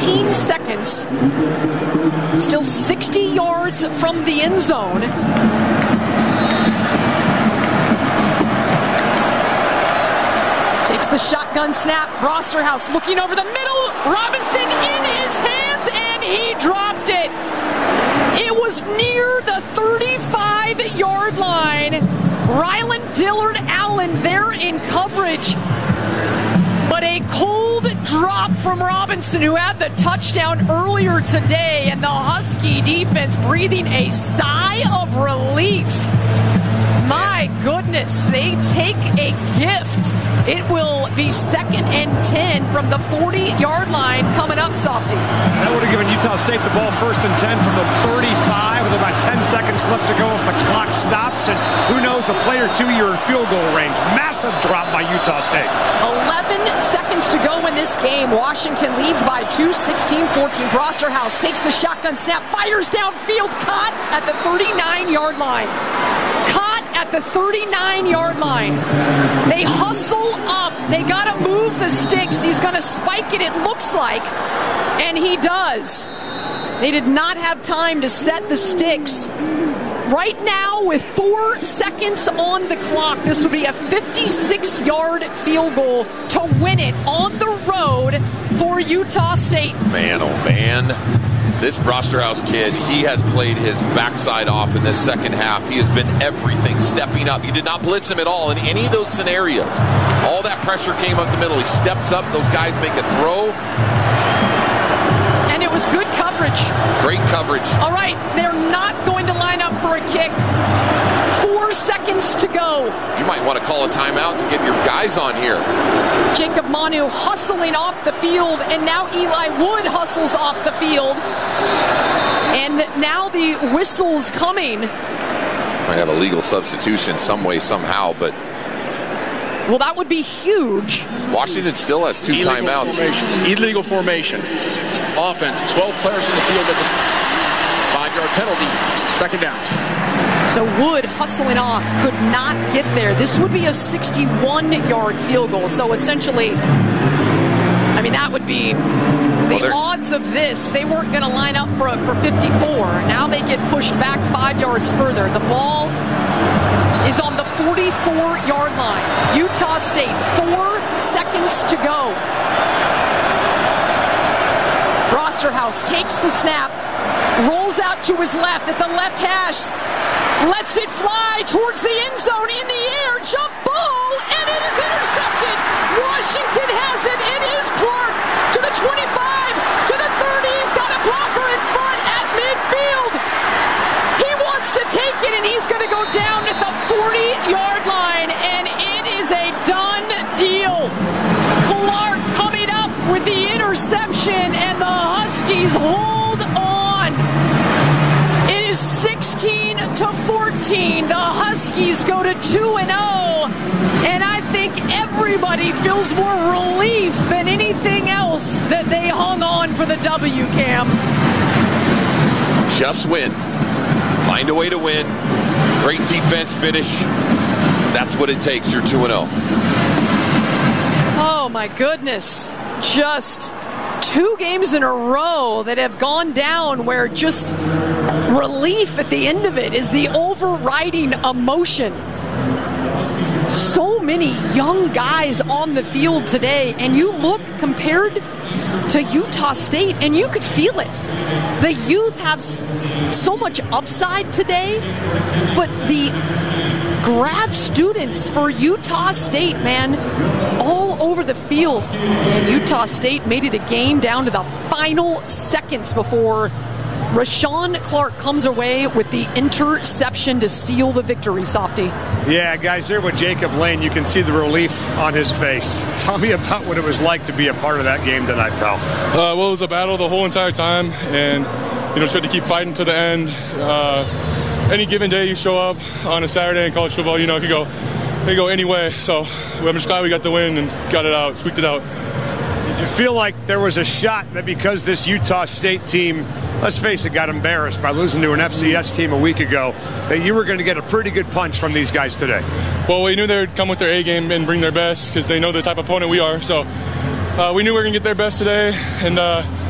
15 seconds. Still 60 yards from the end zone. Takes the shotgun snap. Brosterhouse looking over the middle. Robinson in his hands, and he dropped it. It was near the 35-yard line. Ryland Dillard Allen there in coverage. But a cold drop from Robinson, who had the touchdown earlier today, and the Husky defense breathing a sigh of relief. My goodness, they take a gift. It will be 2nd and 10 from the 40-yard line coming up, Softy. That would have given Utah State the ball 1st and 10 from the 35 with about 10 seconds left to go if the clock stops. And who knows, a play or two, you're in field goal range. Massive drop by Utah State. 11 seconds to go in this game. Washington leads by 2, 16-14. Brosterhouse takes the shotgun snap, fires downfield, caught at the 39-yard line. Caught at the 39-yard line. They hustle up. They got to move the sticks. He's going to spike it looks like, and he does. They did not have time to set the sticks. Right now, with 4 seconds on the clock, this would be a 56-yard field goal to win it on the road for Utah State. Man, oh man. This Brosterhouse kid, he has played his backside off in this second half. He has been everything, stepping up. You did not blitz him at all in any of those scenarios. All that pressure came up the middle. He steps up. Those guys make a throw. And it was good coverage. Great coverage. All right, they're not going to line up for a kick. 4 seconds to go. You might want to call a timeout to get your guys on here. Jacob Manu hustling off the field, and now Eli Wood hustles off the field. And now the whistle's coming. Might have a legal substitution some way, somehow, but... Well, that would be huge. Washington still has 2 timeouts. Illegal formation. Offense, 12 players in the field at the 5-yard penalty. 2nd down. So Wood hustling off, could not get there. This would be a 61-yard field goal. So essentially, I mean, that would be the odds of this. They weren't going to line up for 54. Now they get pushed back 5 yards further. The ball is on the 44-yard line. Utah State, 4 seconds to go. Brosterhouse takes the snap, rolls out to his left at the left hash, lets it fly towards the end zone, in the air, jump ball, and it is intercepted. Washington has it. It is Clark to the 25, to the 30. He's got a blocker in front at midfield. He wants to take it, and he's going to go down at the 40-yard line, and it is a done deal. Clark coming up with the interception, and the Huskies hold on. It is 16-14. The Huskies go to 2-0, and I think everybody feels more relief than anything else that they hung on for the W, Cam. Just win. Find a way to win. Great defense finish. That's what it takes. You're 2-0. Oh, my goodness. Just 2 games in a row that have gone down where just relief at the end of it is the overriding emotion. So many young guys on the field today, and you look compared to Utah State, and you could feel it. The youth have so much upside today, but the grad students for Utah State, man, all over the field. And Utah State made it a game down to the final seconds before Rashawn Clark comes away with the interception to seal the victory, Softy. Yeah, guys, there with Jacob Lane, you can see the relief on his face. Tell me about what it was like to be a part of that game tonight, pal. Well, it was a battle the whole entire time, and tried to keep fighting to the end. Any given day you show up on a Saturday in college football, it could go any way. So I'm just glad we got the win and got it out, squeaked it out. Did you feel like there was a shot that because this Utah State team, let's face it, got embarrassed by losing to an FCS team a week ago, that you were going to get a pretty good punch from these guys today? Well, we knew they would come with their A game and bring their best because they know the type of opponent we are. So we knew we were going to get their best today, and